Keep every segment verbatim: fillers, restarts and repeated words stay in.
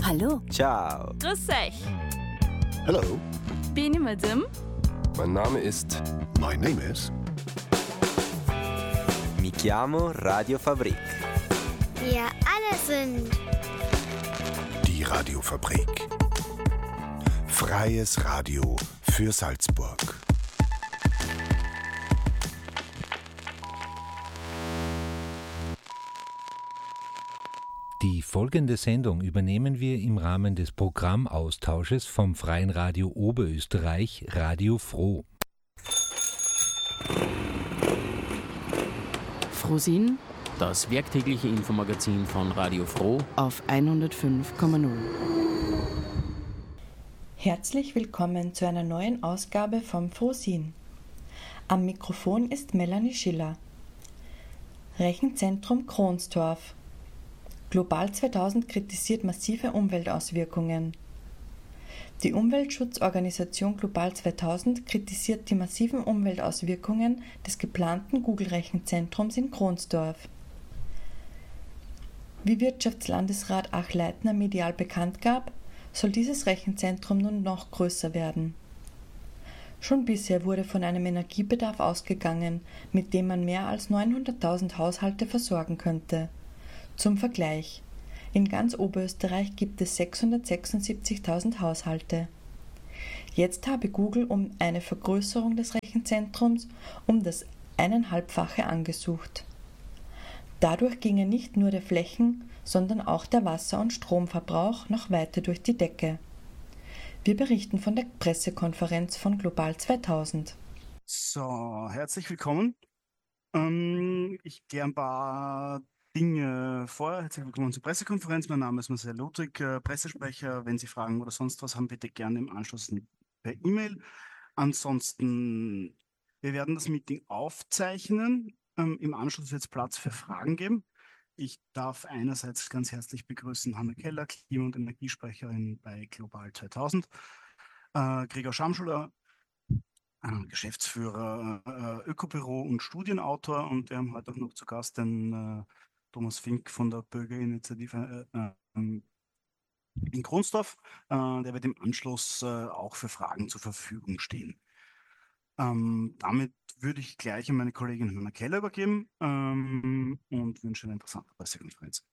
Hallo. Ciao. Grüß euch. Hello. Bin ich Madame? Mein Name ist... My name is... Mi chiamo Radio Fabrik. Wir alle sind... Die Radiofabrik. Freies Radio für Salzburg. Die folgende Sendung übernehmen wir im Rahmen des Programmaustausches vom Freien Radio Oberösterreich Radio Froh. Frohsinn Das werktägliche Infomagazin von Radio Froh auf hundertfünf Komma null. Herzlich willkommen zu einer neuen Ausgabe vom Frohsinn. Am Mikrofon ist Melanie Schiller. Rechenzentrum Kronstorf. Global zweitausend kritisiert massive Umweltauswirkungen. Die Umweltschutzorganisation Global zweitausend kritisiert die massiven Umweltauswirkungen des geplanten Google-Rechenzentrums in Kronstorf. Wie Wirtschaftslandesrat Ach Leitner medial bekannt gab, soll dieses Rechenzentrum nun noch größer werden. Schon bisher wurde von einem Energiebedarf ausgegangen, mit dem man mehr als neunhunderttausend Haushalte versorgen könnte. Zum Vergleich: In ganz Oberösterreich gibt es sechshundertsechsundsiebzigtausend Haushalte. Jetzt habe Google um eine Vergrößerung des Rechenzentrums um das eineinhalbfache angesucht. Dadurch ginge nicht nur der Flächen-, sondern auch der Wasser- und Stromverbrauch noch weiter durch die Decke. Wir berichten von der Pressekonferenz von Global zweitausend. So, herzlich willkommen. Ähm, ich gehe ein paar Dinge vor. Herzlich willkommen zur Pressekonferenz. Mein Name ist Marcel Ludwig, äh, Pressesprecher. Wenn Sie Fragen oder sonst was haben, bitte gerne im Anschluss per E-Mail. Ansonsten, wir werden das Meeting aufzeichnen. Ähm, Im Anschluss wird es Platz für Fragen geben. Ich darf einerseits ganz herzlich begrüßen Hanna Keller, Klima- und Energiesprecherin bei Global zweitausend, äh, Gregor Schamschuler, äh, Geschäftsführer äh, Ökobüro und Studienautor, und wir haben heute auch noch zu Gast den äh, Thomas Fink von der Bürgerinitiative äh, äh, in Kronstorf. Äh, der wird im Anschluss äh, auch für Fragen zur Verfügung stehen. Ähm, damit würde ich gleich an meine Kollegin Hanna Keller übergeben ähm, und wünsche eine interessante Pressekonferenz.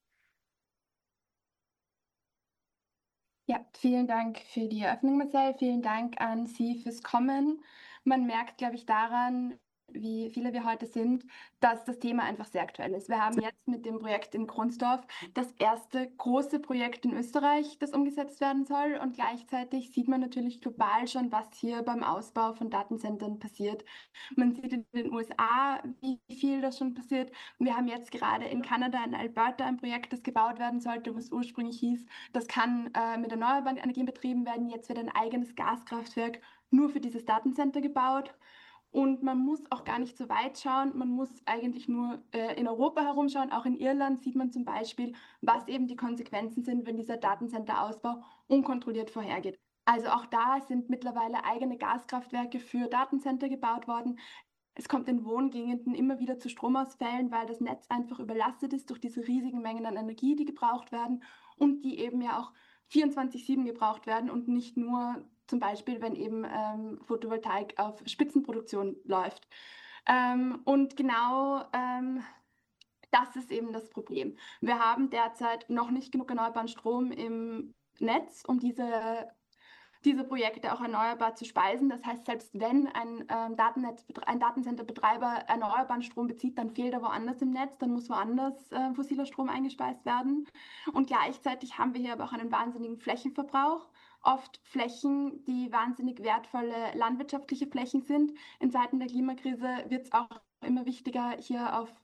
Ja, vielen Dank für die Eröffnung, Marcel. Vielen Dank an Sie fürs Kommen. Man merkt, glaube ich, daran, wie viele wir heute sind, dass das Thema einfach sehr aktuell ist. Wir haben jetzt mit dem Projekt in Kronstorf das erste große Projekt in Österreich, das umgesetzt werden soll, und gleichzeitig sieht man natürlich global schon, was hier beim Ausbau von Datencentern passiert. Man sieht in den U S A, wie viel da schon passiert. Wir haben jetzt gerade in Kanada, in Alberta, ein Projekt, das gebaut werden sollte, was ursprünglich hieß, das kann äh, mit erneuerbaren Energien betrieben werden. Jetzt wird ein eigenes Gaskraftwerk nur für dieses Datencenter gebaut. Und man muss auch gar nicht so weit schauen, man muss eigentlich nur äh, in Europa herumschauen. Auch in Irland sieht man zum Beispiel, was eben die Konsequenzen sind, wenn dieser Datencenter-Ausbau unkontrolliert vorhergeht. Also auch da sind mittlerweile eigene Gaskraftwerke für Datencenter gebaut worden. Es kommt in Wohngegenden immer wieder zu Stromausfällen, weil das Netz einfach überlastet ist durch diese riesigen Mengen an Energie, die gebraucht werden und die eben ja auch vierundzwanzig sieben gebraucht werden und nicht nur zum Beispiel, wenn eben ähm, Photovoltaik auf Spitzenproduktion läuft. Ähm, und genau ähm, das ist eben das Problem. Wir haben derzeit noch nicht genug erneuerbaren Strom im Netz, um diese, diese Projekte auch erneuerbar zu speisen. Das heißt, selbst wenn ein, ähm, Datennetz, ein Datencenterbetreiber erneuerbaren Strom bezieht, dann fehlt er woanders im Netz, dann muss woanders äh, fossiler Strom eingespeist werden. Und gleichzeitig haben wir hier aber auch einen wahnsinnigen Flächenverbrauch. Oft Flächen, die wahnsinnig wertvolle landwirtschaftliche Flächen sind. In Zeiten der Klimakrise wird es auch immer wichtiger, hier auf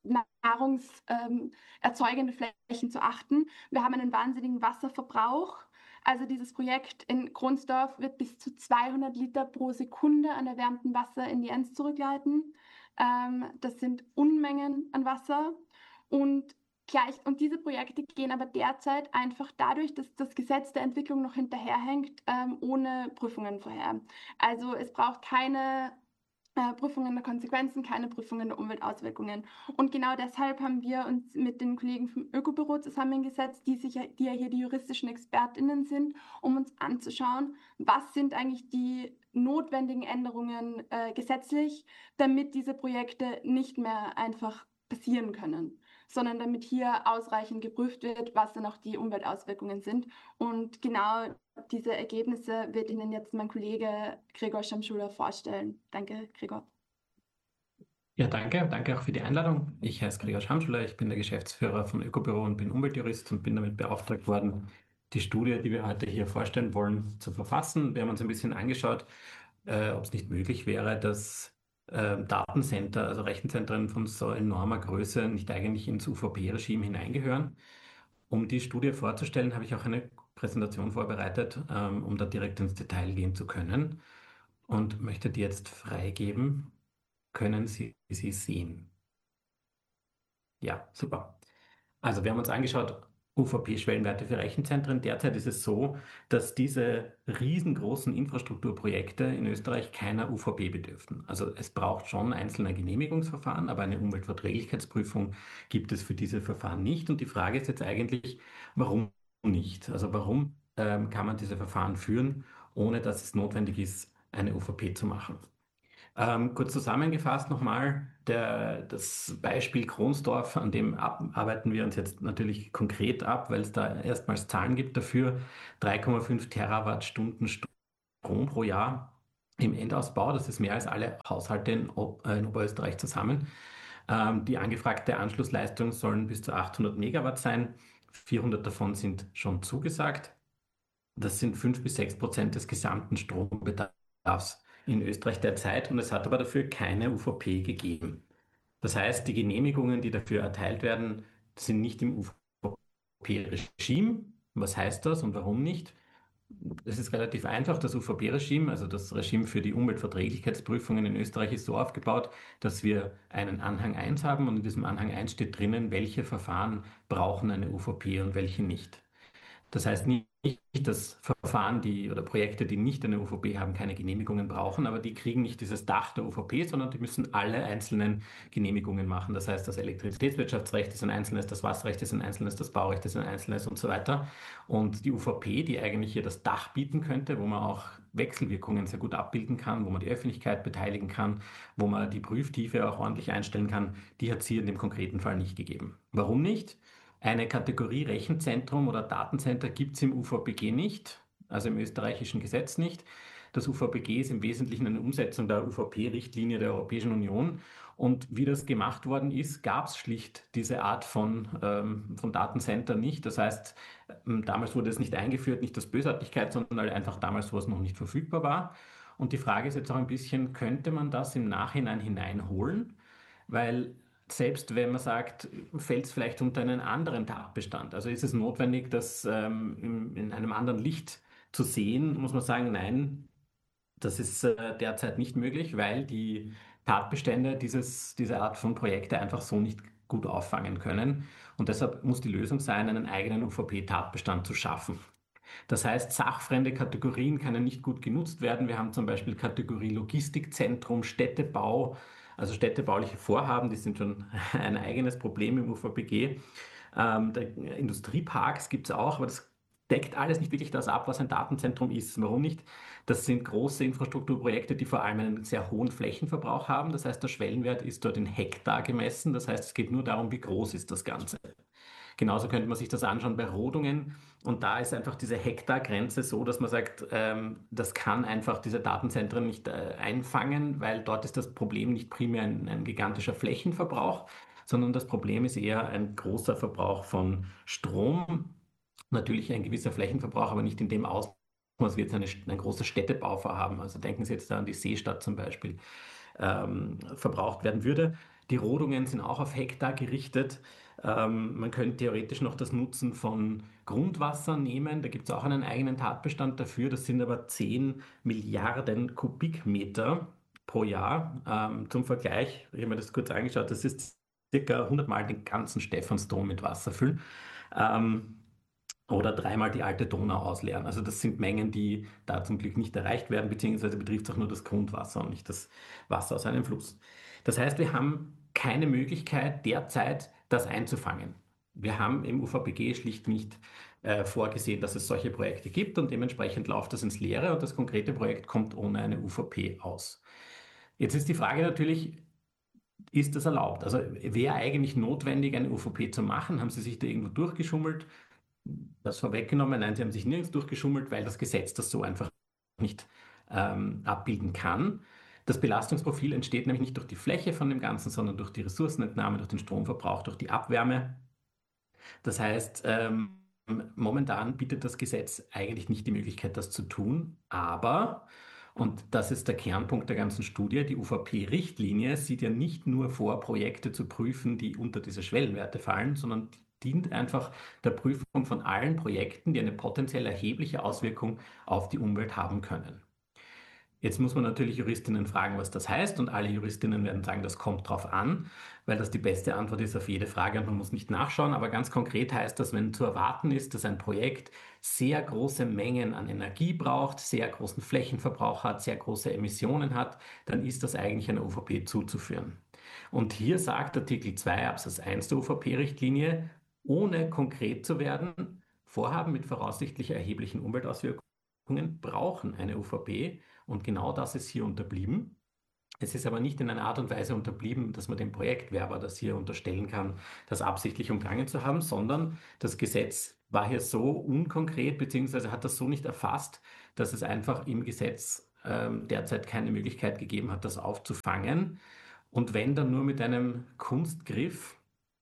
nahrungserzeugende ähm, Flächen zu achten. Wir haben einen wahnsinnigen Wasserverbrauch. Also dieses Projekt in Kronstorf wird bis zu zweihundert Liter pro Sekunde an erwärmtem Wasser in die Enz zurückleiten. Ähm, das sind Unmengen an Wasser. Und Gleich, und diese Projekte gehen aber derzeit einfach dadurch, dass das Gesetz der Entwicklung noch hinterherhängt, ähm, ohne Prüfungen vorher. Also es braucht keine äh, Prüfungen der Konsequenzen, keine Prüfungen der Umweltauswirkungen. Und genau deshalb haben wir uns mit den Kollegen vom Ökobüro zusammengesetzt, die, sich, die ja hier die juristischen ExpertInnen sind, um uns anzuschauen, was sind eigentlich die notwendigen Änderungen äh, gesetzlich, damit diese Projekte nicht mehr einfach passieren können, sondern damit hier ausreichend geprüft wird, was dann auch die Umweltauswirkungen sind. Und genau diese Ergebnisse wird Ihnen jetzt mein Kollege Gregor Schamschuler vorstellen. Danke, Gregor. Ja, danke. Danke auch für die Einladung. Ich heiße Gregor Schamschuler, ich bin der Geschäftsführer von Ökobüro und bin Umweltjurist und bin damit beauftragt worden, die Studie, die wir heute hier vorstellen wollen, zu verfassen. Wir haben uns ein bisschen angeschaut, äh, ob es nicht möglich wäre, dass äh, Datencenter, also Rechenzentren von so enormer Größe, nicht eigentlich ins U V P-Regime hineingehören. Um die Studie vorzustellen, habe ich auch eine Präsentation vorbereitet, ähm, um da direkt ins Detail gehen zu können und möchte die jetzt freigeben. Können Sie sie sehen? Ja, super. Also wir haben uns angeschaut, U V P-Schwellenwerte für Rechenzentren. Derzeit ist es so, dass diese riesengroßen Infrastrukturprojekte in Österreich keiner U V P bedürften. Also es braucht schon einzelne Genehmigungsverfahren, aber eine Umweltverträglichkeitsprüfung gibt es für diese Verfahren nicht. Und die Frage ist jetzt eigentlich, warum nicht? Also warum ähm, kann man diese Verfahren führen, ohne dass es notwendig ist, eine U V P zu machen? Ähm, kurz zusammengefasst nochmal, der, das Beispiel Kronsdorf, an dem ab, arbeiten wir uns jetzt natürlich konkret ab, weil es da erstmals Zahlen gibt dafür. drei Komma fünf Terawattstunden Strom pro Jahr im Endausbau, das ist mehr als alle Haushalte in, in Oberösterreich zusammen. Ähm, die angefragte Anschlussleistung sollen bis zu achthundert Megawatt sein, vierhundert davon sind schon zugesagt. Das sind fünf bis sechs Prozent des gesamten Strombedarfs in Österreich derzeit, und es hat aber dafür keine U V P gegeben. Das heißt, die Genehmigungen, die dafür erteilt werden, sind nicht im U V P-Regime. Was heißt das und warum nicht? Es ist relativ einfach. Das U V P-Regime, also das Regime für die Umweltverträglichkeitsprüfungen in Österreich, ist so aufgebaut, dass wir einen Anhang eins haben, und in diesem Anhang eins steht drinnen, welche Verfahren brauchen eine U V P und welche nicht. Das heißt nicht, dass Verfahren, die oder Projekte, die nicht eine U V P haben, keine Genehmigungen brauchen, aber die kriegen nicht dieses Dach der U V P, sondern die müssen alle einzelnen Genehmigungen machen. Das heißt, das Elektrizitätswirtschaftsrecht ist ein einzelnes, das Wasserrecht ist ein einzelnes, das Baurecht ist ein einzelnes und so weiter. Und die U V P, die eigentlich hier das Dach bieten könnte, wo man auch Wechselwirkungen sehr gut abbilden kann, wo man die Öffentlichkeit beteiligen kann, wo man die Prüftiefe auch ordentlich einstellen kann, die hat es hier in dem konkreten Fall nicht gegeben. Warum nicht? Eine Kategorie Rechenzentrum oder Datencenter gibt es im U V P G nicht, also im österreichischen Gesetz nicht. Das U V P G ist im Wesentlichen eine Umsetzung der U V P-Richtlinie der Europäischen Union. Und wie das gemacht worden ist, gab es schlicht diese Art von, ähm, von Datencenter nicht. Das heißt, ähm, damals wurde es nicht eingeführt, nicht aus Bösartigkeit, sondern einfach damals, wo es noch nicht verfügbar war. Und die Frage ist jetzt auch ein bisschen, könnte man das im Nachhinein hineinholen? Weil selbst wenn man sagt, fällt es vielleicht unter einen anderen Tatbestand. Also ist es notwendig, das ähm, in, in einem anderen Licht zu sehen, muss man sagen, nein, das ist äh, derzeit nicht möglich, weil die Tatbestände dieses, diese Art von Projekte einfach so nicht gut auffangen können. Und deshalb muss die Lösung sein, einen eigenen U V P-Tatbestand zu schaffen. Das heißt, sachfremde Kategorien können nicht gut genutzt werden. Wir haben zum Beispiel Kategorie Logistikzentrum, Städtebau, also städtebauliche Vorhaben, die sind schon ein eigenes Problem im U V P G. Ähm, der Industrieparks gibt es auch, aber das deckt alles nicht wirklich das ab, was ein Datenzentrum ist. Warum nicht? Das sind große Infrastrukturprojekte, die vor allem einen sehr hohen Flächenverbrauch haben. Das heißt, der Schwellenwert ist dort in Hektar gemessen. Das heißt, es geht nur darum, wie groß ist das Ganze. Genauso könnte man sich das anschauen bei Rodungen. Und da ist einfach diese Hektargrenze so, dass man sagt, ähm, das kann einfach diese Datenzentren nicht äh, einfangen, weil dort ist das Problem nicht primär ein, ein gigantischer Flächenverbrauch, sondern das Problem ist eher ein großer Verbrauch von Strom. Natürlich ein gewisser Flächenverbrauch, aber nicht in dem Ausmaß, wie jetzt eine, ein großes Städtebauvorhaben, also denken Sie jetzt da an die Seestadt zum Beispiel, ähm, verbraucht werden würde. Die Rodungen sind auch auf Hektar gerichtet. Ähm, man könnte theoretisch noch das Nutzen von Grundwasser nehmen. Da gibt es auch einen eigenen Tatbestand dafür. Das sind aber zehn Milliarden Kubikmeter pro Jahr. Ähm, zum Vergleich, ich habe mir das kurz angeschaut, das ist circa hundert Mal den ganzen Stephansdom mit Wasser füllen. Ähm, oder dreimal die alte Donau ausleeren. Also das sind Mengen, die da zum Glück nicht erreicht werden, beziehungsweise betrifft es auch nur das Grundwasser und nicht das Wasser aus einem Fluss. Das heißt, wir haben keine Möglichkeit derzeit, das einzufangen. Wir haben im U V P G schlicht nicht äh, vorgesehen, dass es solche Projekte gibt und dementsprechend läuft das ins Leere und das konkrete Projekt kommt ohne eine U V P aus. Jetzt ist die Frage natürlich, ist das erlaubt? Also wäre eigentlich notwendig, eine U V P zu machen? Haben Sie sich da irgendwo durchgeschummelt? Das vorweggenommen, nein, Sie haben sich nirgends durchgeschummelt, weil das Gesetz das so einfach nicht ähm, abbilden kann. Das Belastungsprofil entsteht nämlich nicht durch die Fläche von dem Ganzen, sondern durch die Ressourcenentnahme, durch den Stromverbrauch, durch die Abwärme. Das heißt, ähm, momentan bietet das Gesetz eigentlich nicht die Möglichkeit, das zu tun, aber, und das ist der Kernpunkt der ganzen Studie, die U V P-Richtlinie sieht ja nicht nur vor, Projekte zu prüfen, die unter diese Schwellenwerte fallen, sondern dient einfach der Prüfung von allen Projekten, die eine potenziell erhebliche Auswirkung auf die Umwelt haben können. Jetzt muss man natürlich Juristinnen fragen, was das heißt, und alle Juristinnen werden sagen, das kommt drauf an, weil das die beste Antwort ist auf jede Frage und man muss nicht nachschauen. Aber ganz konkret heißt das, wenn zu erwarten ist, dass ein Projekt sehr große Mengen an Energie braucht, sehr großen Flächenverbrauch hat, sehr große Emissionen hat, dann ist das eigentlich einer U V P zuzuführen. Und hier sagt Artikel zwei Absatz eins der U V P-Richtlinie, ohne konkret zu werden, Vorhaben mit voraussichtlich erheblichen Umweltauswirkungen brauchen eine U V P. Und genau das ist hier unterblieben. Es ist aber nicht in einer Art und Weise unterblieben, dass man dem Projektwerber das hier unterstellen kann, das absichtlich umgangen zu haben, sondern das Gesetz war hier so unkonkret, beziehungsweise hat das so nicht erfasst, dass es einfach im Gesetz ähm, derzeit keine Möglichkeit gegeben hat, das aufzufangen. Und wenn dann nur mit einem Kunstgriff.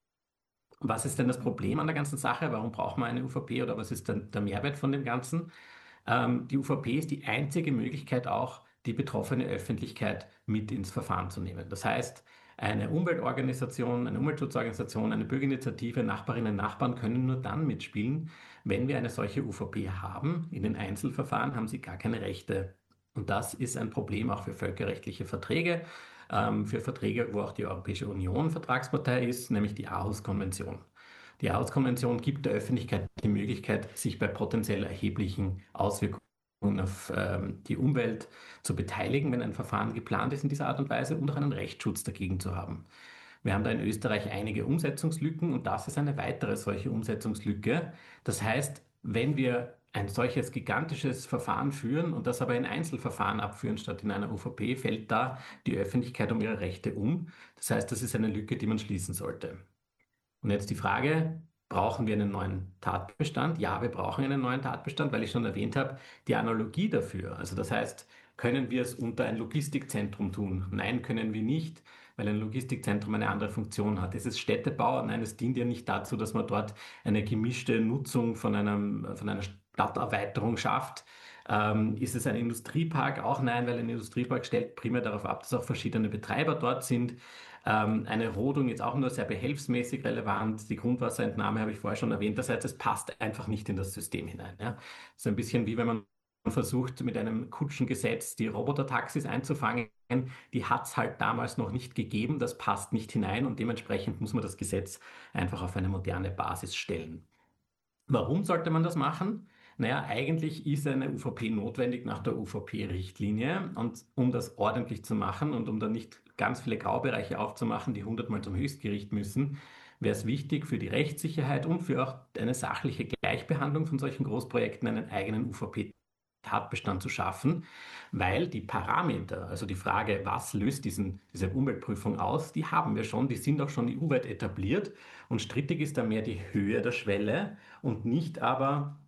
Was ist denn das Problem an der ganzen Sache? Warum braucht man eine U V P oder was ist denn der Mehrwert von dem Ganzen? Ähm, die U V P ist die einzige Möglichkeit auch, die betroffene Öffentlichkeit mit ins Verfahren zu nehmen. Das heißt, eine Umweltorganisation, eine Umweltschutzorganisation, eine Bürgerinitiative, Nachbarinnen und Nachbarn können nur dann mitspielen, wenn wir eine solche U V P haben. In den Einzelverfahren haben sie gar keine Rechte. Und das ist ein Problem auch für völkerrechtliche Verträge, ähm, für Verträge, wo auch die Europäische Union Vertragspartei ist, nämlich die Aarhus-Konvention. Die Aarhus-Konvention gibt der Öffentlichkeit die Möglichkeit, sich bei potenziell erheblichen Auswirkungen auf ähm, die Umwelt zu beteiligen, wenn ein Verfahren geplant ist in dieser Art und Weise und auch einen Rechtsschutz dagegen zu haben. Wir haben da in Österreich einige Umsetzungslücken und das ist eine weitere solche Umsetzungslücke. Das heißt, wenn wir ein solches gigantisches Verfahren führen und das aber in Einzelverfahren abführen statt in einer U V P, fällt da die Öffentlichkeit um ihre Rechte um. Das heißt, das ist eine Lücke, die man schließen sollte. Und jetzt die Frage, brauchen wir einen neuen Tatbestand? Ja, wir brauchen einen neuen Tatbestand, weil ich schon erwähnt habe, die Analogie dafür. Also das heißt, können wir es unter ein Logistikzentrum tun? Nein, können wir nicht, weil ein Logistikzentrum eine andere Funktion hat. Ist es Städtebau? Nein, es dient ja nicht dazu, dass man dort eine gemischte Nutzung von, einem, von einer Stadterweiterung schafft. Ähm, ist es ein Industriepark? Auch nein, weil ein Industriepark stellt primär darauf ab, dass auch verschiedene Betreiber dort sind. Ähm, eine Rodung ist auch nur sehr behelfsmäßig relevant. Die Grundwasserentnahme habe ich vorher schon erwähnt. Das heißt, es passt einfach nicht in das System hinein. Ja? So ein bisschen wie wenn man versucht, mit einem Kutschengesetz die Robotertaxis einzufangen. Die hat es halt damals noch nicht gegeben. Das passt nicht hinein und dementsprechend muss man das Gesetz einfach auf eine moderne Basis stellen. Warum sollte man das machen? Naja, eigentlich ist eine U V P notwendig nach der U V P-Richtlinie und um das ordentlich zu machen und um dann nicht ganz viele Graubereiche aufzumachen, die hundertmal zum Höchstgericht müssen, wäre es wichtig für die Rechtssicherheit und für auch eine sachliche Gleichbehandlung von solchen Großprojekten einen eigenen U V P-Tatbestand zu schaffen, weil die Parameter, also die Frage, was löst diesen, diese Umweltprüfung aus, die haben wir schon, die sind auch schon E U-weit etabliert und strittig ist da mehr die Höhe der Schwelle und nicht aber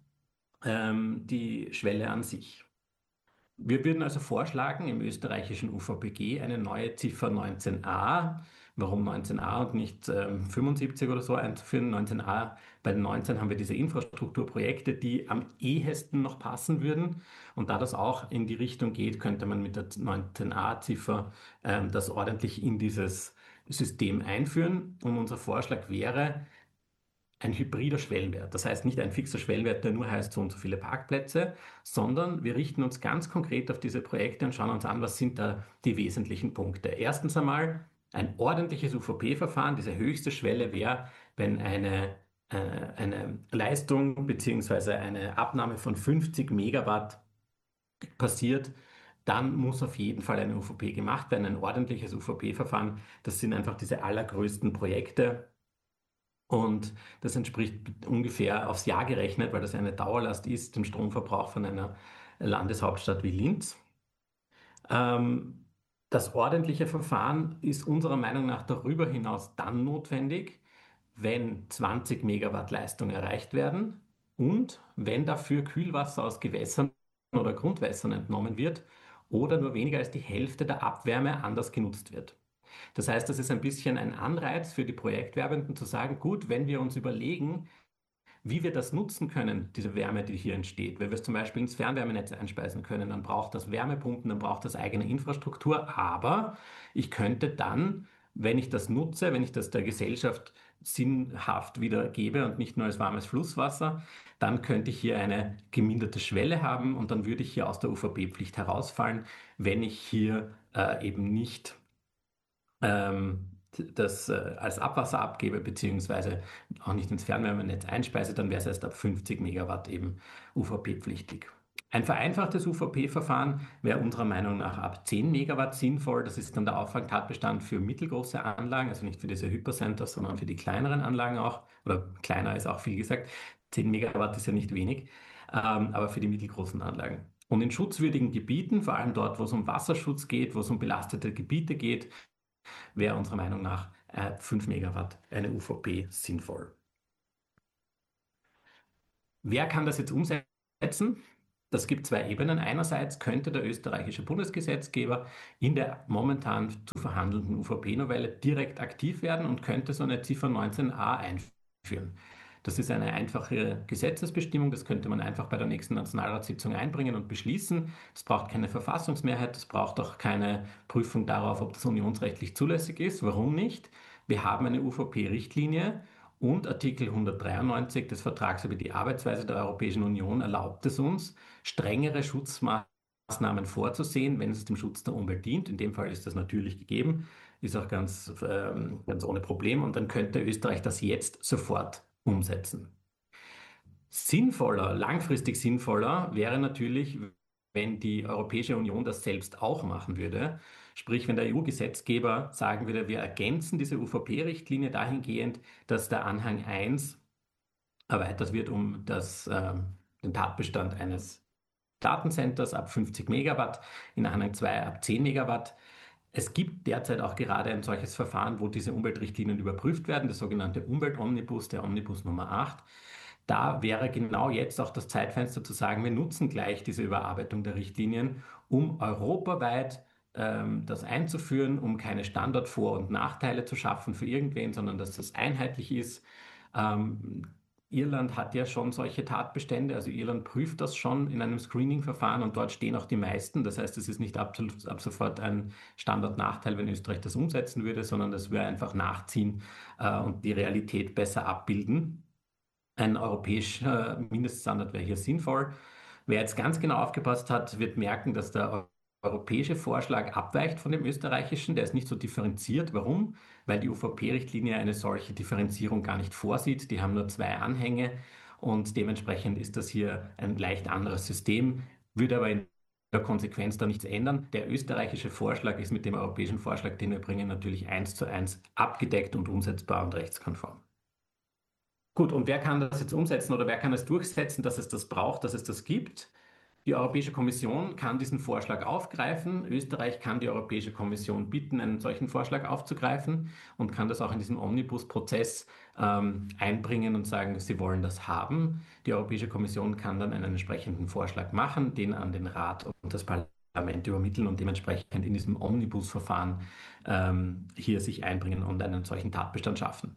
ähm, die Schwelle an sich. Wir würden also vorschlagen, im österreichischen U V P G eine neue Ziffer neunzehn a, warum neunzehn a und nicht ähm, fünfundsiebzig oder so einzuführen. neunzehn a, bei den neunzehn haben wir diese Infrastrukturprojekte, die am ehesten noch passen würden. Und da das auch in die Richtung geht, könnte man mit der neunzehn a-Ziffer ähm, das ordentlich in dieses System einführen. Und unser Vorschlag wäre, ein hybrider Schwellenwert. Das heißt nicht ein fixer Schwellenwert, der nur heißt so und so viele Parkplätze, sondern wir richten uns ganz konkret auf diese Projekte und schauen uns an, was sind da die wesentlichen Punkte. Erstens einmal ein ordentliches U V P-Verfahren. Diese höchste Schwelle wäre, wenn eine äh, eine Leistung bzw. eine Abnahme von fünfzig Megawatt passiert, dann muss auf jeden Fall eine U V P gemacht werden, ein ordentliches U V P-Verfahren. Das sind einfach diese allergrößten Projekte. Und das entspricht ungefähr aufs Jahr gerechnet, weil das eine Dauerlast ist, dem Stromverbrauch von einer Landeshauptstadt wie Linz. Ähm, das ordentliche Verfahren ist unserer Meinung nach darüber hinaus dann notwendig, wenn zwanzig Megawatt Leistung erreicht werden und wenn dafür Kühlwasser aus Gewässern oder Grundwässern entnommen wird oder nur weniger als die Hälfte der Abwärme anders genutzt wird. Das heißt, das ist ein bisschen ein Anreiz für die Projektwerbenden zu sagen, gut, wenn wir uns überlegen, wie wir das nutzen können, diese Wärme, die hier entsteht, wenn wir es zum Beispiel ins Fernwärmenetz einspeisen können, dann braucht das Wärmepumpen, dann braucht das eigene Infrastruktur, aber ich könnte dann, wenn ich das nutze, wenn ich das der Gesellschaft sinnhaft wiedergebe und nicht nur als warmes Flusswasser, dann könnte ich hier eine geminderte Schwelle haben und dann würde ich hier aus der U V P-Pflicht herausfallen, wenn ich hier äh, eben nicht ähm, das äh, als Abwasser abgebe, beziehungsweise auch nicht ins Fernwärmenetz einspeise, dann wäre es erst ab fünfzig Megawatt eben U V P-pflichtig. Ein vereinfachtes U V P-Verfahren wäre unserer Meinung nach ab zehn Megawatt sinnvoll. Das ist dann der Auffangtatbestand für mittelgroße Anlagen, also nicht für diese Hypercenters, sondern für die kleineren Anlagen auch. Oder kleiner ist auch viel gesagt. zehn Megawatt ist ja nicht wenig, ähm, aber für die mittelgroßen Anlagen. Und in schutzwürdigen Gebieten, vor allem dort, wo es um Wasserschutz geht, wo es um belastete Gebiete geht, wäre unserer Meinung nach äh, fünf Megawatt eine U V P sinnvoll. Wer kann das jetzt umsetzen? Das gibt zwei Ebenen. Einerseits könnte der österreichische Bundesgesetzgeber in der momentan zu verhandelnden U V P-Novelle direkt aktiv werden und könnte so eine Ziffer neunzehn a einführen. Das ist eine einfache Gesetzesbestimmung, das könnte man einfach bei der nächsten Nationalratssitzung einbringen und beschließen. Es braucht keine Verfassungsmehrheit, es braucht auch keine Prüfung darauf, ob das unionsrechtlich zulässig ist. Warum nicht? Wir haben eine U V P-Richtlinie und Artikel hundertdreiundneunzig des Vertrags über die Arbeitsweise der Europäischen Union erlaubt es uns, strengere Schutzmaßnahmen vorzusehen, wenn es dem Schutz der Umwelt dient. In dem Fall ist das natürlich gegeben, ist auch ganz, ähm, ganz ohne Problem und dann könnte Österreich das jetzt sofort umsetzen. Sinnvoller, langfristig sinnvoller wäre natürlich, wenn die Europäische Union das selbst auch machen würde. Sprich, wenn der E U-Gesetzgeber sagen würde, wir ergänzen diese U V P-Richtlinie dahingehend, dass der Anhang eins erweitert wird um das, äh, den Tatbestand eines Datencenters ab fünfzig Megawatt, in Anhang zwei ab zehn Megawatt. Es gibt derzeit auch gerade ein solches Verfahren, wo diese Umweltrichtlinien überprüft werden, das sogenannte Umweltomnibus, der Omnibus Nummer acht. Da wäre genau jetzt auch das Zeitfenster zu sagen, wir nutzen gleich diese Überarbeitung der Richtlinien, um europaweit ähm, das einzuführen, um keine Standardvor- und Nachteile zu schaffen für irgendwen, sondern dass das einheitlich ist. Ähm, Irland hat ja schon solche Tatbestände, also Irland prüft das schon in einem Screening-Verfahren und dort stehen auch die meisten. Das heißt, es ist nicht ab, ab sofort ein Standardnachteil, wenn Österreich das umsetzen würde, sondern das würde einfach nachziehen äh, und die Realität besser abbilden. Ein europäischer Mindeststandard wäre hier sinnvoll. Wer jetzt ganz genau aufgepasst hat, wird merken, dass der europäische Vorschlag abweicht von dem österreichischen. Der ist nicht so differenziert. Warum? Weil die U V P-Richtlinie eine solche Differenzierung gar nicht vorsieht. Die haben nur zwei Anhänge und dementsprechend ist das hier ein leicht anderes System, würde aber in der Konsequenz da nichts ändern. Der österreichische Vorschlag ist mit dem europäischen Vorschlag, den wir bringen, natürlich eins zu eins abgedeckt und umsetzbar und rechtskonform. Gut, und wer kann das jetzt umsetzen oder wer kann es durchsetzen, dass es das braucht, dass es das gibt? Die Europäische Kommission kann diesen Vorschlag aufgreifen. Österreich kann die Europäische Kommission bitten, einen solchen Vorschlag aufzugreifen und kann das auch in diesen Omnibus-Prozess ähm, einbringen und sagen, sie wollen das haben. Die Europäische Kommission kann dann einen entsprechenden Vorschlag machen, den an den Rat und das Parlament übermitteln und dementsprechend in diesem Omnibus-Verfahren ähm, hier sich einbringen und einen solchen Tatbestand schaffen.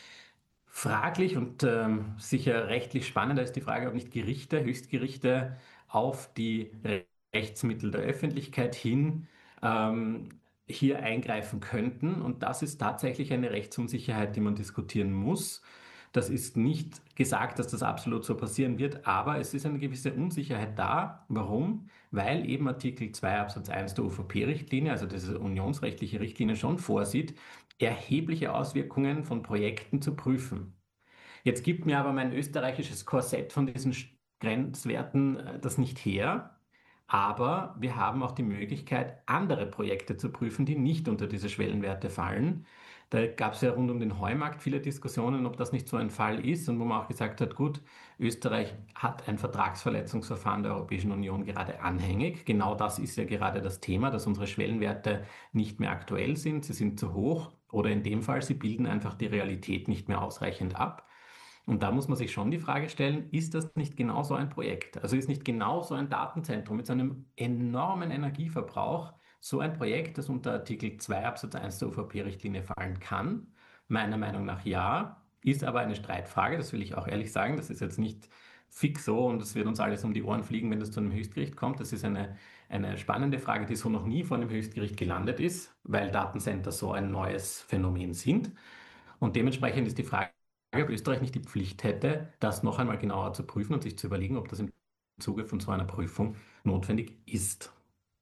Fraglich und ähm, sicher rechtlich spannender ist die Frage, ob nicht Gerichte, Höchstgerichte auf die Rechtsmittel der Öffentlichkeit hin ähm, hier eingreifen könnten. Und das ist tatsächlich eine Rechtsunsicherheit, die man diskutieren muss. Das ist nicht gesagt, dass das absolut so passieren wird, aber es ist eine gewisse Unsicherheit da. Warum? Weil eben Artikel zwei Absatz eins der U V P-Richtlinie, also diese unionsrechtliche Richtlinie, schon vorsieht, erhebliche Auswirkungen von Projekten zu prüfen. Jetzt gibt mir aber mein österreichisches Korsett von diesen Grenzwerten äh, das nicht her. Aber wir haben auch die Möglichkeit, andere Projekte zu prüfen, die nicht unter diese Schwellenwerte fallen. Da gab es ja rund um den Heumarkt viele Diskussionen, ob das nicht so ein Fall ist und wo man auch gesagt hat, gut, Österreich hat ein Vertragsverletzungsverfahren der Europäischen Union gerade anhängig. Genau das ist ja gerade das Thema, dass unsere Schwellenwerte nicht mehr aktuell sind, sie sind zu hoch oder in dem Fall, sie bilden einfach die Realität nicht mehr ausreichend ab. Und da muss man sich schon die Frage stellen, ist das nicht genau so ein Projekt? Also ist nicht genau so ein Datenzentrum mit so einem enormen Energieverbrauch so ein Projekt, das unter Artikel zwei Absatz eins der U V P-Richtlinie fallen kann? Meiner Meinung nach ja, ist aber eine Streitfrage, das will ich auch ehrlich sagen. Das ist jetzt nicht fix so und es wird uns alles um die Ohren fliegen, wenn das zu einem Höchstgericht kommt. Das ist eine, eine spannende Frage, die so noch nie vor einem Höchstgericht gelandet ist, weil Datencenter so ein neues Phänomen sind. Und dementsprechend ist die Frage, ob Österreich nicht die Pflicht hätte, das noch einmal genauer zu prüfen und sich zu überlegen, ob das im Zuge von so einer Prüfung notwendig ist.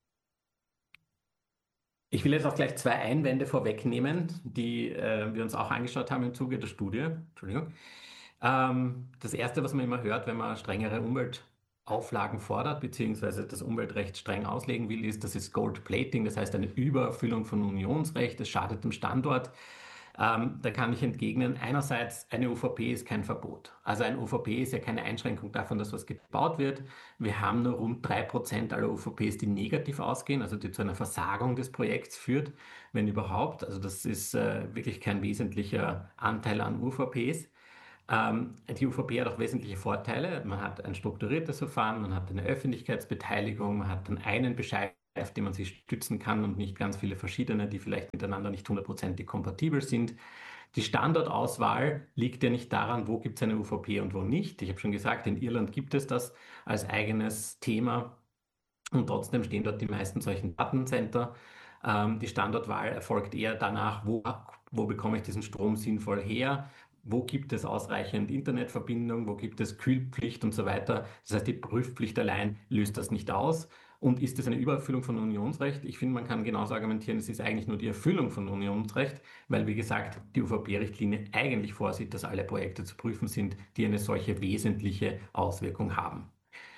Ich will jetzt auch gleich zwei Einwände vorwegnehmen, die äh, wir uns auch angeschaut haben im Zuge der Studie. Entschuldigung. Ähm, das Erste, was man immer hört, wenn man strengere Umweltauflagen fordert, beziehungsweise das Umweltrecht streng auslegen will, ist, das ist Gold Plating, das heißt eine Übererfüllung von Unionsrecht, das schadet dem Standort. Ähm, da kann ich entgegnen, einerseits, eine U V P ist kein Verbot. Also ein U V P ist ja keine Einschränkung davon, dass was gebaut wird. Wir haben nur rund drei Prozent aller U V Ps, die negativ ausgehen, also die zu einer Versagung des Projekts führt, wenn überhaupt. Also das ist äh, wirklich kein wesentlicher Anteil an U V Ps. Ähm, die U V P hat auch wesentliche Vorteile. Man hat ein strukturiertes Verfahren, man hat eine Öffentlichkeitsbeteiligung, man hat dann einen Bescheid, auf den man sich stützen kann und nicht ganz viele verschiedene, die vielleicht miteinander nicht hundertprozentig kompatibel sind. Die Standortauswahl liegt ja nicht daran, wo gibt es eine U V P und wo nicht. Ich habe schon gesagt, in Irland gibt es das als eigenes Thema und trotzdem stehen dort die meisten solchen Datencenter. Ähm, die Standortwahl erfolgt eher danach, wo, wo bekomme ich diesen Strom sinnvoll her, wo gibt es ausreichend Internetverbindung, wo gibt es Kühlpflicht und so weiter. Das heißt, die Prüfpflicht allein löst das nicht aus. Und ist es eine Übererfüllung von Unionsrecht? Ich finde, man kann genauso argumentieren, es ist eigentlich nur die Erfüllung von Unionsrecht, weil, wie gesagt, die U V P-Richtlinie eigentlich vorsieht, dass alle Projekte zu prüfen sind, die eine solche wesentliche Auswirkung haben.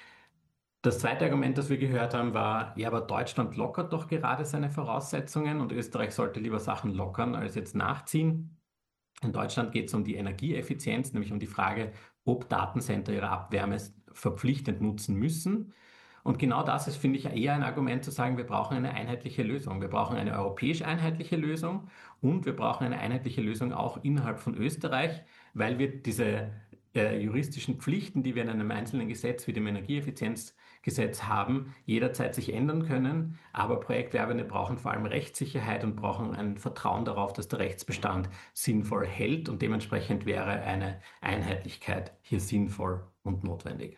Das zweite Argument, das wir gehört haben, war, ja, aber Deutschland lockert doch gerade seine Voraussetzungen und Österreich sollte lieber Sachen lockern als jetzt nachziehen. In Deutschland geht es um die Energieeffizienz, nämlich um die Frage, ob Datencenter ihre Abwärme verpflichtend nutzen müssen. Und genau das ist, finde ich, eher ein Argument zu sagen, wir brauchen eine einheitliche Lösung. Wir brauchen eine europäisch einheitliche Lösung und wir brauchen eine einheitliche Lösung auch innerhalb von Österreich, weil wir diese äh, juristischen Pflichten, die wir in einem einzelnen Gesetz wie dem Energieeffizienzgesetz haben, jederzeit sich ändern können. Aber Projektwerbende brauchen vor allem Rechtssicherheit und brauchen ein Vertrauen darauf, dass der Rechtsbestand sinnvoll hält und dementsprechend wäre eine Einheitlichkeit hier sinnvoll und notwendig.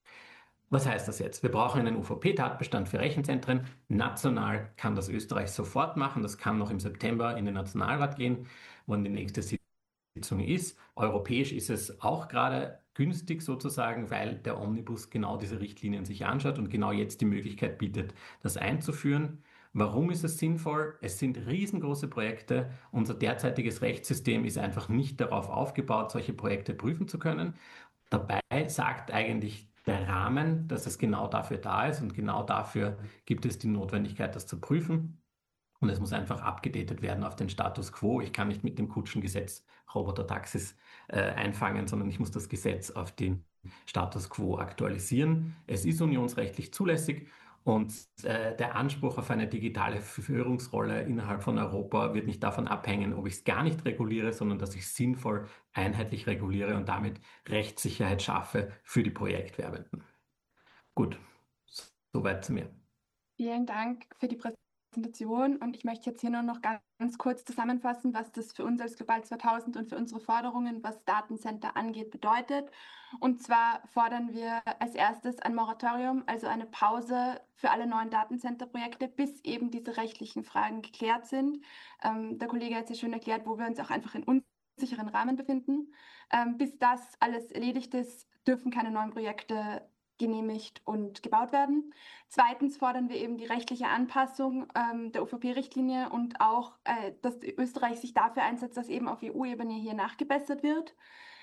Was heißt das jetzt? Wir brauchen einen U V P-Tatbestand für Rechenzentren. National kann das Österreich sofort machen. Das kann noch im September in den Nationalrat gehen, wann die nächste Sitzung ist. Europäisch ist es auch gerade günstig sozusagen, weil der Omnibus genau diese Richtlinien sich anschaut und genau jetzt die Möglichkeit bietet, das einzuführen. Warum ist es sinnvoll? Es sind riesengroße Projekte. Unser derzeitiges Rechtssystem ist einfach nicht darauf aufgebaut, solche Projekte prüfen zu können. Dabei sagt eigentlich der Rahmen, dass es genau dafür da ist und genau dafür gibt es die Notwendigkeit, das zu prüfen. Und es muss einfach abgedatet werden auf den Status quo. Ich kann nicht mit dem Kutschengesetz Robotertaxis äh, einfangen, sondern ich muss das Gesetz auf den Status quo aktualisieren. Es ist unionsrechtlich zulässig und äh, der Anspruch auf eine digitale Führungsrolle innerhalb von Europa wird nicht davon abhängen, ob ich es gar nicht reguliere, sondern dass ich sinnvoll einheitlich reguliere und damit Rechtssicherheit schaffe für die Projektwerbenden. Gut, soweit zu mir. Vielen Dank für die Präsentation und ich möchte jetzt hier nur noch ganz, ganz kurz zusammenfassen, was das für uns als Global zweitausend und für unsere Forderungen, was Datencenter angeht, bedeutet. Und zwar fordern wir als erstes ein Moratorium, also eine Pause für alle neuen Datencenter-Projekte, bis eben diese rechtlichen Fragen geklärt sind. Ähm, der Kollege hat es ja schön erklärt, wo wir uns auch einfach in unsicheren Rahmen befinden. Ähm, bis das alles erledigt ist, dürfen keine neuen Projekte genehmigt und gebaut werden. Zweitens fordern wir eben die rechtliche Anpassung ähm, der U V P-Richtlinie und auch, äh, dass Österreich sich dafür einsetzt, dass eben auf E U-Ebene hier nachgebessert wird.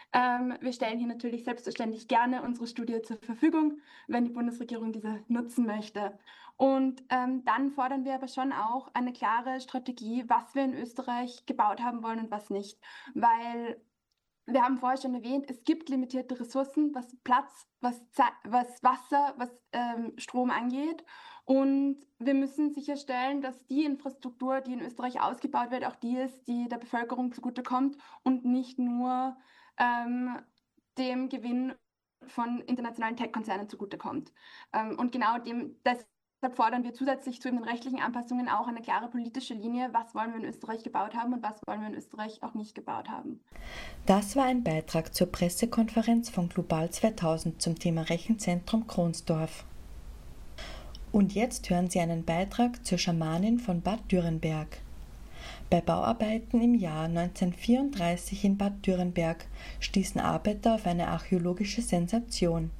Ähm, wir stellen hier natürlich selbstverständlich gerne unsere Studie zur Verfügung, wenn die Bundesregierung diese nutzen möchte. Und ähm, dann fordern wir aber schon auch eine klare Strategie, was wir in Österreich gebaut haben wollen und was nicht. Weil wir haben vorher schon erwähnt, es gibt limitierte Ressourcen, was Platz, was, was Wasser, was ähm, Strom angeht. Und wir müssen sicherstellen, dass die Infrastruktur, die in Österreich ausgebaut wird, auch die ist, die der Bevölkerung zugutekommt und nicht nur ähm, dem Gewinn von internationalen Tech-Konzernen zugutekommt. Ähm, und genau dem, das Deshalb fordern wir zusätzlich zu den rechtlichen Anpassungen auch eine klare politische Linie, was wollen wir in Österreich gebaut haben und was wollen wir in Österreich auch nicht gebaut haben. Das war ein Beitrag zur Pressekonferenz von Global zweitausend zum Thema Rechenzentrum Kronsdorf. Und jetzt hören Sie einen Beitrag zur Schamanin von Bad Dürrenberg. Bei Bauarbeiten im Jahr neunzehnhundertvierunddreißig in Bad Dürrenberg stießen Arbeiter auf eine archäologische Sensation.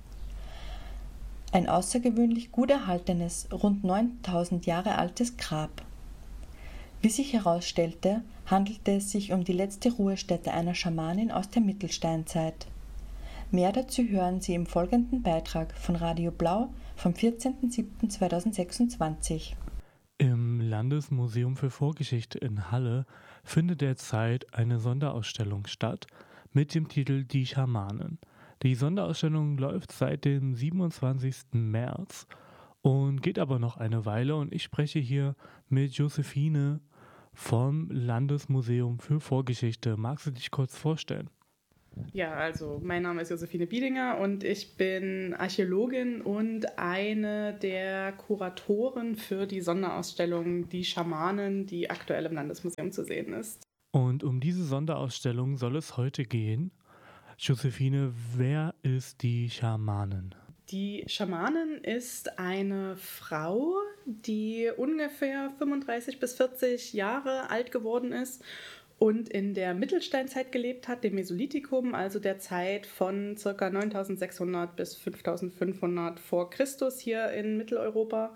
Ein außergewöhnlich gut erhaltenes, rund neuntausend Jahre altes Grab. Wie sich herausstellte, handelte es sich um die letzte Ruhestätte einer Schamanin aus der Mittelsteinzeit. Mehr dazu hören Sie im folgenden Beitrag von Radio Blau vom vierzehnten siebten zweitausendsechsundzwanzig. Im Landesmuseum für Vorgeschichte in Halle findet derzeit eine Sonderausstellung statt mit dem Titel Die Schamanen. Die Sonderausstellung läuft seit dem siebenundzwanzigsten März und geht aber noch eine Weile, und ich spreche hier mit Josephine vom Landesmuseum für Vorgeschichte. Magst du dich kurz vorstellen? Ja, also mein Name ist Josephine Biedinger und ich bin Archäologin und eine der Kuratoren für die Sonderausstellung Die Schamanen, die aktuell im Landesmuseum zu sehen ist. Und um diese Sonderausstellung soll es heute gehen. Josephine, wer ist die Schamanin? Die Schamanin ist eine Frau, die ungefähr fünfunddreißig bis vierzig Jahre alt geworden ist und in der Mittelsteinzeit gelebt hat, dem Mesolithikum, also der Zeit von ca. neuntausendsechshundert bis fünftausendfünfhundert vor Christus hier in Mitteleuropa.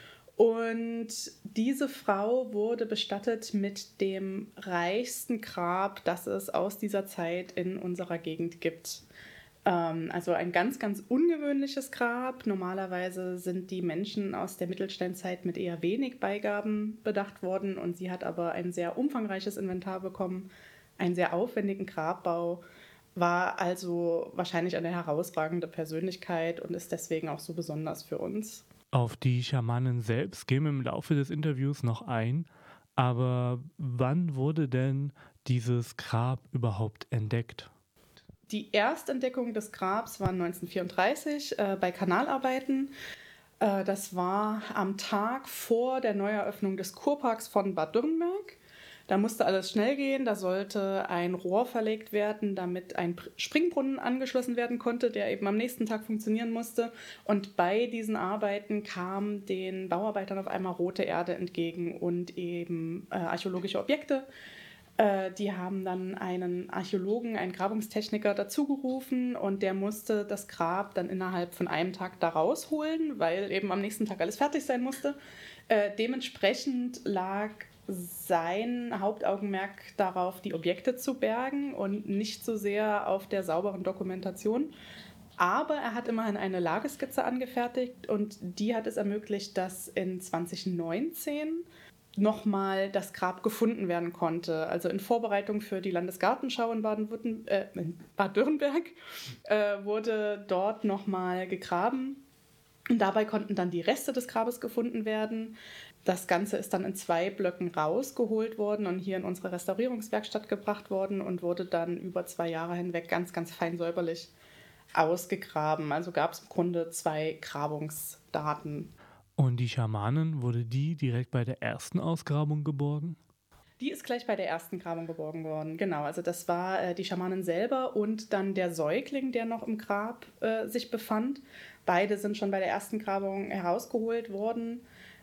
Und diese Frau wurde bestattet mit dem reichsten Grab, das es aus dieser Zeit in unserer Gegend gibt. Ähm, also ein ganz, ganz ungewöhnliches Grab. Normalerweise sind die Menschen aus der Mittelsteinzeit mit eher wenig Beigaben bedacht worden, und sie hat aber ein sehr umfangreiches Inventar bekommen, einen sehr aufwendigen Grabbau, war also wahrscheinlich eine herausragende Persönlichkeit und ist deswegen auch so besonders für uns. Auf die Schamanin selbst gehen wir im Laufe des Interviews noch ein, aber wann wurde denn dieses Grab überhaupt entdeckt? Die Erstentdeckung des Grabs war neunzehnhundertvierunddreißig äh, bei Kanalarbeiten. Äh, das war am Tag vor der Neueröffnung des Kurparks von Bad Dürrenberg. Da musste alles schnell gehen, da sollte ein Rohr verlegt werden, damit ein Springbrunnen angeschlossen werden konnte, der eben am nächsten Tag funktionieren musste. Und bei diesen Arbeiten kam den Bauarbeitern auf einmal rote Erde entgegen und eben äh, archäologische Objekte. Äh, die haben dann einen Archäologen, einen Grabungstechniker dazugerufen, und der musste das Grab dann innerhalb von einem Tag da rausholen, weil eben am nächsten Tag alles fertig sein musste. Äh, dementsprechend lag sein Hauptaugenmerk darauf, die Objekte zu bergen und nicht so sehr auf der sauberen Dokumentation. Aber er hat immerhin eine Lageskizze angefertigt, und die hat es ermöglicht, dass in zweitausendneunzehn nochmal das Grab gefunden werden konnte. Also in Vorbereitung für die Landesgartenschau in, Baden-Württemberg, äh, in Bad Dürrenberg äh, wurde dort nochmal gegraben. Und dabei konnten dann die Reste des Grabes gefunden werden. Das Ganze ist dann in zwei Blöcken rausgeholt worden und hier in unsere Restaurierungswerkstatt gebracht worden und wurde dann über zwei Jahre hinweg ganz, ganz fein säuberlich ausgegraben. Also gab es im Grunde zwei Grabungsdaten. Und die Schamanin, wurde die direkt bei der ersten Ausgrabung geborgen? Die ist gleich bei der ersten Grabung geborgen worden, genau. Also das war äh, die Schamanin selber und dann der Säugling, der noch im Grab äh, sich befand. Beide sind schon bei der ersten Grabung herausgeholt worden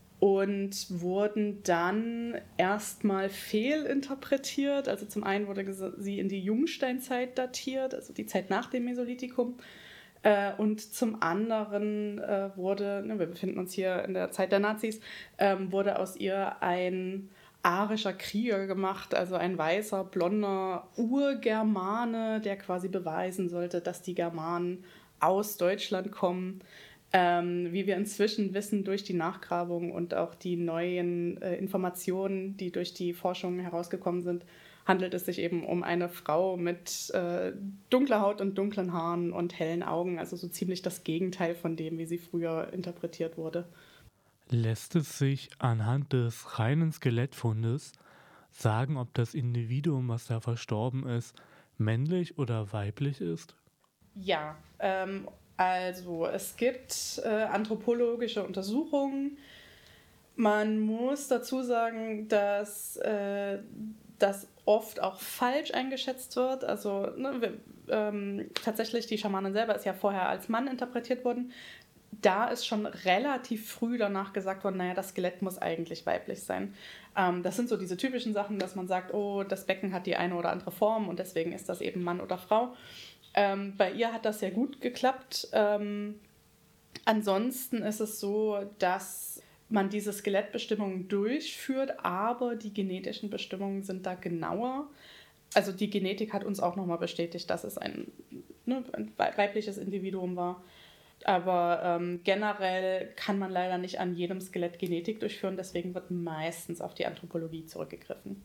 und wurden dann erstmal fehlinterpretiert. Also zum einen wurde sie in die Jungsteinzeit datiert, also die Zeit nach dem Mesolithikum. Äh, und zum anderen äh, wurde, ne, wir befinden uns hier in der Zeit der Nazis, ähm, wurde aus ihr ein arischer Krieger gemacht, also ein weißer, blonder Urgermane, der quasi beweisen sollte, dass die Germanen aus Deutschland kommen. Ähm, wie wir inzwischen wissen durch die Nachgrabung und auch die neuen äh, Informationen, die durch die Forschung herausgekommen sind, handelt es sich eben um eine Frau mit äh, dunkler Haut und dunklen Haaren und hellen Augen, also so ziemlich das Gegenteil von dem, wie sie früher interpretiert wurde. Lässt es sich anhand des reinen Skelettfundes sagen, ob das Individuum, was da verstorben ist, männlich oder weiblich ist? Ja, ähm, also es gibt äh, anthropologische Untersuchungen. Man muss dazu sagen, dass äh, das oft auch falsch eingeschätzt wird. Also ne, wir, ähm, tatsächlich, die Schamanin selber ist ja vorher als Mann interpretiert worden. Da ist schon relativ früh danach gesagt worden, naja, das Skelett muss eigentlich weiblich sein. Ähm, das sind so diese typischen Sachen, dass man sagt, oh, das Becken hat die eine oder andere Form und deswegen ist das eben Mann oder Frau. Ähm, bei ihr hat das sehr gut geklappt. Ähm, ansonsten ist es so, dass man diese Skelettbestimmungen durchführt, aber die genetischen Bestimmungen sind da genauer. Also die Genetik hat uns auch nochmal bestätigt, dass es ein, ne, ein weibliches Individuum war. Aber ähm, generell kann man leider nicht an jedem Skelett Genetik durchführen, deswegen wird meistens auf die Anthropologie zurückgegriffen.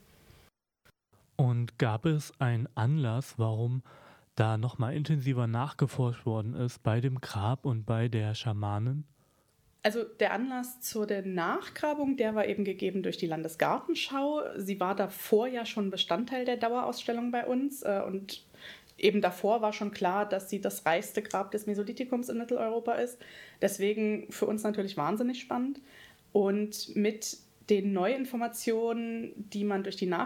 Und gab es einen Anlass, warum da nochmal intensiver nachgeforscht worden ist bei dem Grab und bei der Schamanin? Also der Anlass zu der Nachgrabung, der war eben gegeben durch die Landesgartenschau. Sie war davor ja schon Bestandteil der Dauerausstellung bei uns äh, und eben davor war schon klar, dass sie das reichste Grab des Mesolithikums in Mitteleuropa ist. Deswegen für uns natürlich wahnsinnig spannend. Und mit den Neuinformationen, die man durch die Nachgrabung